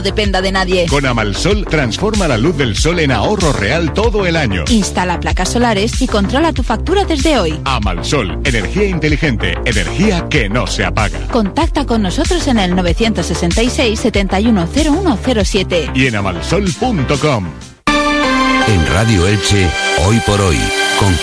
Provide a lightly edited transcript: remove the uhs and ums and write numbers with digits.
dependa de nadie. Con Amalsol, transforma la luz del sol en ahorro real todo el año. Instala placas solares y controla tu factura desde hoy. Amalsol, energía inteligente, energía que no se apaga. Contacta con nosotros en el 966 710107 y en amalsol.com. En Radio Elche, hoy por hoy, con